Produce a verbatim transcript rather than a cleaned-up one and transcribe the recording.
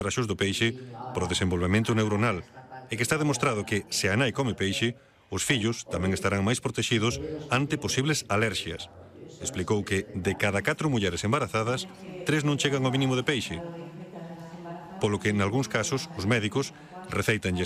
raxos do peixe para o desenvolvemento neuronal e que está demostrado que, se a nai come peixe, os fillos tamén estarán máis protegidos ante posibles alerxias. Explicou que, de cada catro mulleres embarazadas, tres non chegan ao mínimo de peixe, polo que, en algúns casos, os médicos receitanlles